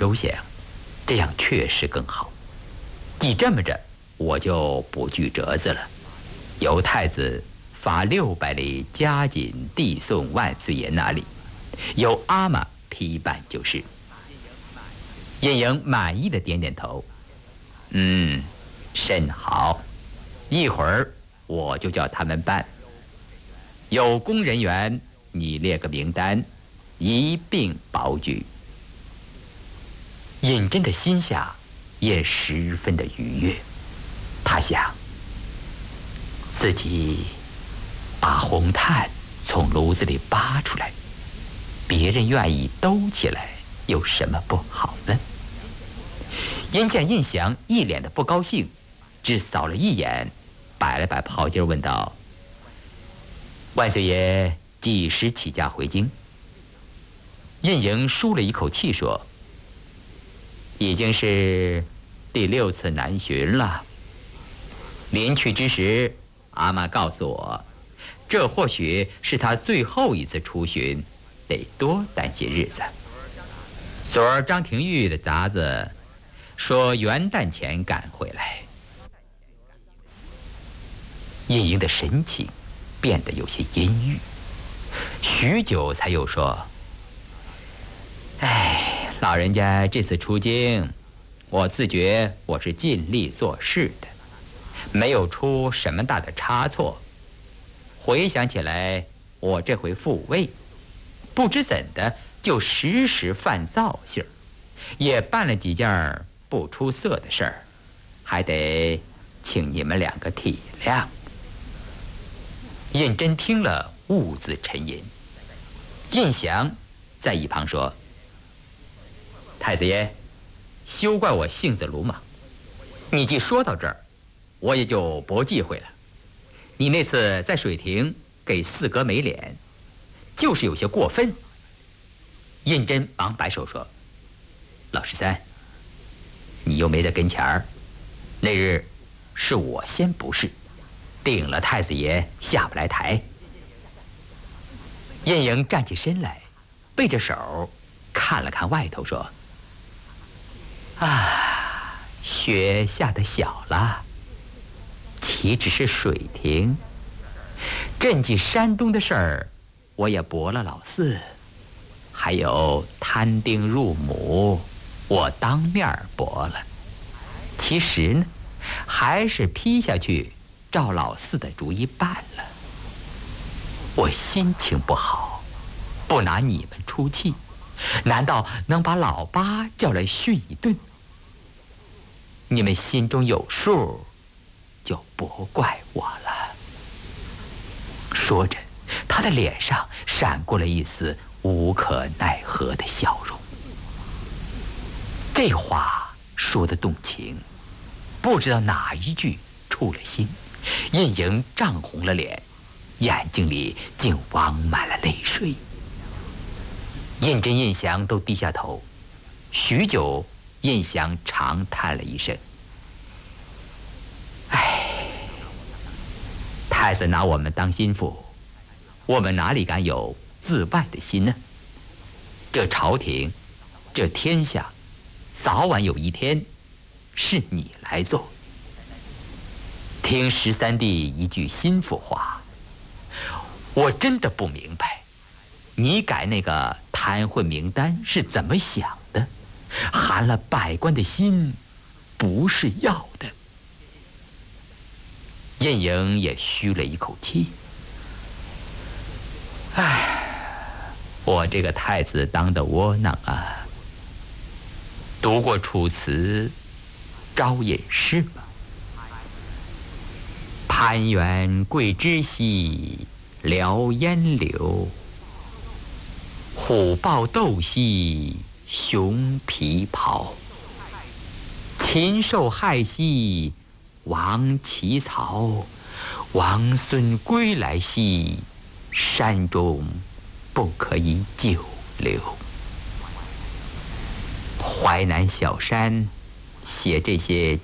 周详，这样确实更好。既这么着，我就不具折子了，由太子发600里加紧递送万岁爷那里，由阿玛批办就是。晏婴满意的点点头，甚好，一会儿我就叫他们办。有功人员，你列个名单，一并保举。胤禛的心下也十分的愉悦，他想，自己把红炭从炉子里拔出来，别人愿意兜起来，有什么不好呢？因见胤祥一脸的不高兴，只扫了一眼，摆了摆袍襟，问道：“万岁爷几时起驾回京？”胤禛舒了一口气说：“已经是第6次南巡了。临去之时，阿玛告诉我，这或许是他最后一次出巡，得多担些日子。昨儿张廷玉的杂子说元旦前赶回来。”胤禛的神情变得有些阴郁，许久才又说：“老人家这次出京，我自觉我是尽力做事的，没有出什么大的差错。回想起来，我这回复位，不知怎的就时时犯躁性，也办了几件不出色的事儿，还得请你们2个体谅。”胤禛听了，兀自沉吟。胤祥在一旁说：“太子爷，休怪我性子鲁莽。你既说到这儿，我也就不忌讳了。你那次在水亭给4哥没脸，就是有些过分。”胤禛忙摆手说：“老13，你又没在跟前儿，那日是我先不是，顶了太子爷下不来台。”胤禛站起身来，背着手看了看外头，说：“雪下得小了，岂只是水亭？赈济山东的事儿，我也驳了老4，还有摊丁入亩，我当面驳了。其实呢，还是批下去照老4的主意办了。我心情不好，不拿你们出气，难道能把老8叫来训一顿？你们心中有数，就不怪我了。”说着，他的脸上闪过了一丝无可奈何的笑容。这话说得动情，不知道哪一句触了心，胤禛涨红了脸，眼睛里竟汪满了泪水。胤禛、胤祥都低下头，许久，胤祥长叹了一声：“太子拿我们当心腹，我们哪里敢有自外的心呢？这朝廷，这天下，早晚有一天是你来做。听13弟一句心腹话，我真的不明白，你改那个贪混名单是怎么想的？寒了百官的心，不是要的。”胤禛也吁了一口气：“我这个太子当的窝囊啊！读过《楚辞》《招隐诗》吗？攀援桂枝兮，燎烟柳；虎豹斗兮，熊皮袍。禽兽害兮，王其曹；王孙归来兮，山中不可以久留。”淮南小山写这些